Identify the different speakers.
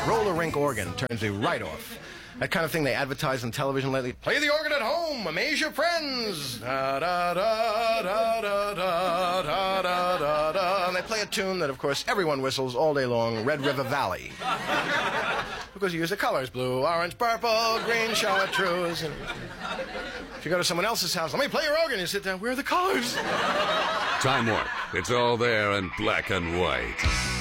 Speaker 1: roller rink organ turns you right off. That kind of thing they advertise on television lately. Play the organ at home, amaze your friends. Da, da, da, da, da, da, da, da, da. And they play a tune that, of course, everyone whistles all day long, Red River Valley. Because you use the colors, blue, orange, purple, green, chartreuse. And if you go to someone else's house, let me play your organ, you sit down, where are the colors?
Speaker 2: Time Warp. It's all there in black and white.